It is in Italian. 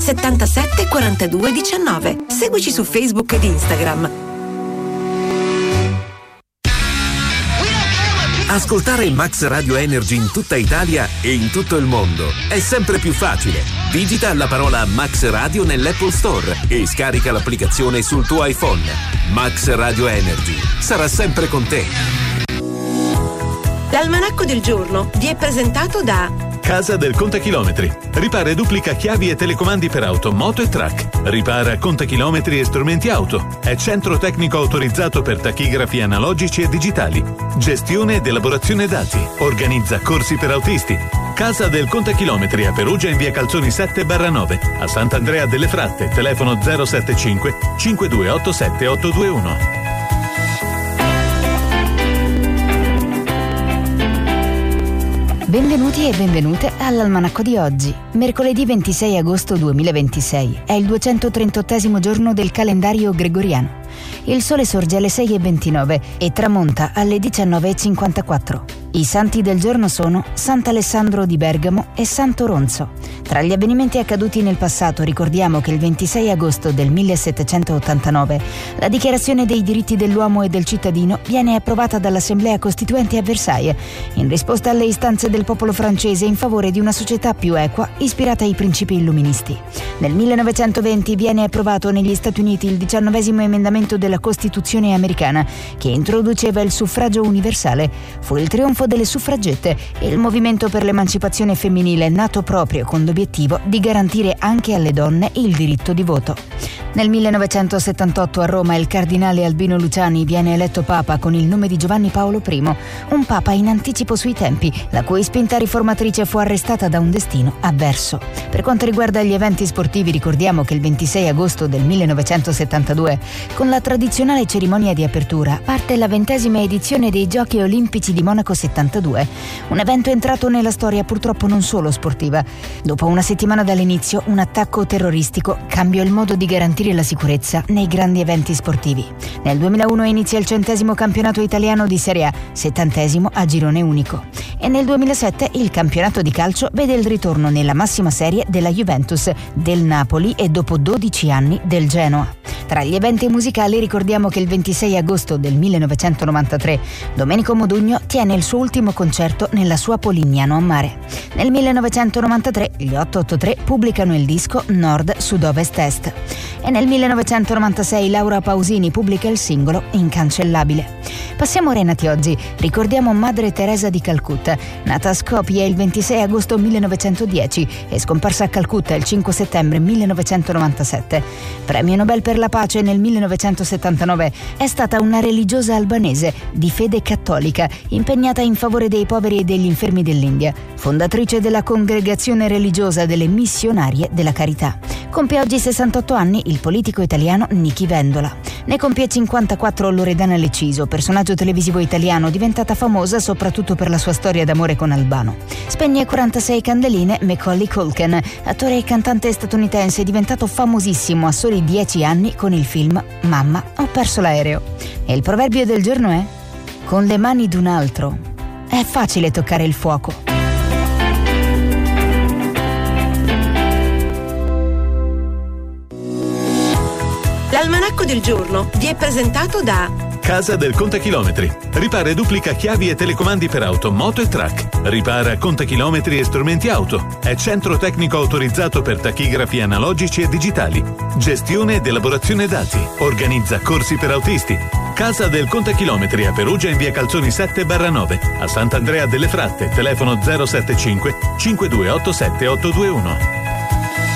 77 42 19. Seguici su Facebook ed Instagram. Ascoltare Max Radio Energy in tutta Italia e in tutto il mondo è sempre più facile. Digita la parola Max Radio nell'Apple Store e scarica l'applicazione sul tuo iPhone. Max Radio Energy sarà sempre con te. L'almanacco del giorno vi è presentato da Casa del Contachilometri. Ripara e duplica chiavi e telecomandi per auto, moto e track. Ripara contachilometri e strumenti auto. È centro tecnico autorizzato per tachigrafi analogici e digitali. Gestione ed elaborazione dati. Organizza corsi per autisti. Casa del Contachilometri a Perugia in via Calzoni 7/9. A Sant'Andrea delle Fratte, telefono 075 5287 821. Benvenuti e benvenute all'almanacco di oggi, mercoledì 26 agosto 2026. È il 238° giorno del calendario gregoriano. Il sole sorge alle 6:29 e tramonta alle 19:54. I santi del giorno sono Sant'Alessandro di Bergamo e Santo Ronzo. Tra gli avvenimenti accaduti nel passato ricordiamo che il 26 agosto del 1789 la Dichiarazione dei diritti dell'uomo e del cittadino viene approvata dall'Assemblea Costituente a Versailles in risposta alle istanze del popolo francese in favore di una società più equa ispirata ai principi illuministi. Nel 1920 viene approvato negli Stati Uniti il 19° emendamento della Costituzione americana che introduceva il suffragio universale. Fu il trionfo delle suffragette e il movimento per l'emancipazione femminile nato proprio con l'obiettivo di garantire anche alle donne il diritto di voto. Nel 1978 a Roma il cardinale Albino Luciani viene eletto papa con il nome di Giovanni Paolo I, un papa in anticipo sui tempi, la cui spinta riformatrice fu arrestata da un destino avverso. Per quanto riguarda gli eventi sportivi ricordiamo che il 26 agosto del 1972, con la tradizionale cerimonia di apertura, parte la 20ª edizione dei Giochi Olimpici di Monaco 72, un evento entrato nella storia purtroppo non solo sportiva. Dopo una settimana dall'inizio, un attacco terroristico cambiò il modo di garantire la sicurezza nei grandi eventi sportivi. Nel 2001 inizia il 100° campionato italiano di Serie A, 70° a girone unico. E nel 2007 il campionato di calcio vede il ritorno nella massima serie della Juventus, del Napoli e dopo 12 anni del Genoa. Tra gli eventi musicali ricordiamo che il 26 agosto del 1993 Domenico Modugno tiene il suo ultimo concerto nella sua Polignano a Mare. Nel 1993 gli 883 pubblicano il disco Nord Sud-Ovest Est e nel 1996 Laura Pausini pubblica il singolo Incancellabile. Passiamo a Renati oggi. Ricordiamo Madre Teresa di Calcutta, nata a Skopje il 26 agosto 1910 e scomparsa a Calcutta il 5 settembre 1997. Premio Nobel per la pace nel 1979, è stata una religiosa albanese di fede cattolica impegnata in favore dei poveri e degli infermi dell'India, fondatrice della congregazione religiosa delle Missionarie della Carità. Compie oggi 68 anni il politico italiano Nichi Vendola. Ne compie 54 Loredana Leciso, personaggio televisivo italiano diventata famosa soprattutto per la sua storia d'amore con Albano. Spegne 46 candeline Macaulay Culkin, attore e cantante statunitense diventato famosissimo a soli 10 anni con il film Mamma, ho perso l'aereo. E il proverbio del giorno è: con le mani d'un altro è facile toccare il fuoco. L'almanacco del giorno vi è presentato da Casa del Contachilometri. Ripara e duplica chiavi e telecomandi per auto, moto e track. Ripara contachilometri e strumenti auto. È centro tecnico autorizzato per tachigrafi analogici e digitali. Gestione ed elaborazione dati. Organizza corsi per autisti. Casa del Contachilometri a Perugia in via Calzoni 7/9. A Sant'Andrea delle Fratte, telefono 075 5287 821.